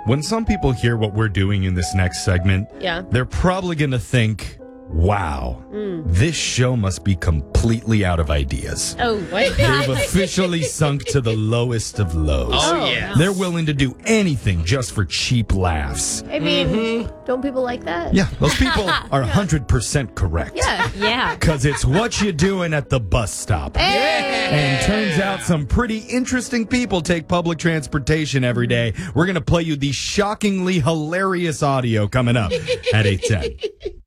When some people hear what we're doing in this next segment, they're probably going to think, wow, this show must be completely out of ideas. Oh, what? They've officially sunk to the lowest of lows. Oh, yeah. They're willing to do anything just for cheap laughs. I mean, don't people like that? Yeah, those people are 100% correct. Yeah. Because it's what you doing at the bus stop. And turns out some pretty interesting people take public transportation every day. We're going to play you the shockingly hilarious audio coming up at 8:10.